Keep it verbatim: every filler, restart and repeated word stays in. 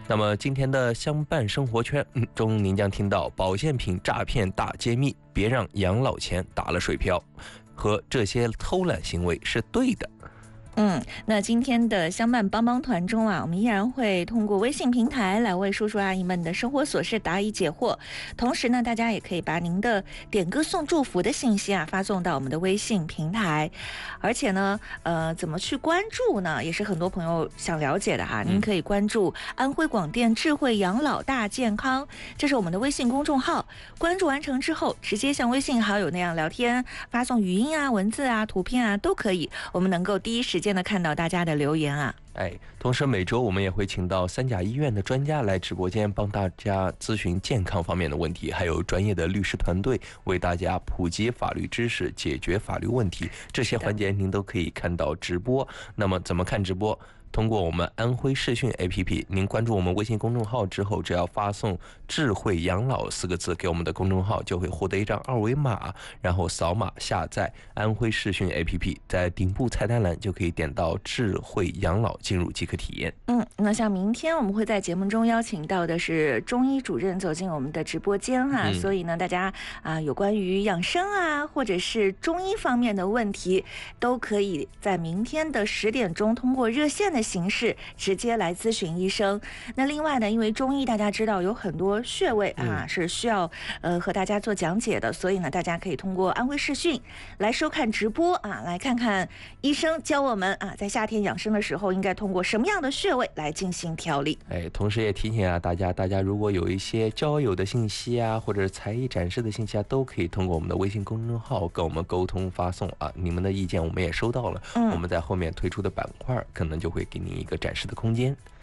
那么今天的相伴生活圈嗯中，您将听到保健品诈骗大揭秘，别让养老钱打了水漂，和这些偷懒行为是对的。 嗯，那今天的相伴帮帮团中啊，我们依然会通过微信平台来为叔叔阿姨们的生活琐事答疑解惑。同时呢，大家也可以把您的点歌送祝福的信息啊发送到我们的微信平台。而且呢，呃，怎么去关注呢？也是很多朋友想了解的哈。您可以关注安徽广电智慧养老大健康，这是我们的微信公众号。关注完成之后，直接像微信好友那样聊天，发送语音啊、文字啊、图片啊都可以，我们能够第一时间的看到大家的留言啊。 哎，同时每周我们也会请到三甲医院的专家来直播间帮大家咨询健康方面的问题，还有专业的律师团队为大家普及法律知识，解决法律问题。这些环节您都可以看到直播。那么怎么看直播？通过我们安徽视讯 A P P， 您关注我们微信公众号之后，只要发送智慧养老四个字给我们的公众号，就会获得一张二维码，然后扫码下载安徽视讯 A P P， 在顶部菜单栏就可以点到智慧养老，进入即可体验。 嗯，那像明天我们会在节目中邀请到的是中医主任走进我们的直播间哈、啊嗯，所以呢，大家啊有关于养生啊或者是中医方面的问题，都可以在明天的十点钟通过热线的形式直接来咨询医生。那另外呢，因为中医大家知道有很多穴位啊、嗯、是需要呃和大家做讲解的，所以呢，大家可以通过安徽视讯来收看直播啊，来看看医生教我们啊，在夏天养生的时候应该通过什么样的穴位来进行调理。 哎，同时也提醒啊大家，大家如果有一些交友的信息啊，或者才艺展示的信息啊，都可以通过我们的微信公众号跟我们沟通发送啊，你们的意见我们也收到了，嗯、我们在后面推出的板块可能就会给你一个展示的空间。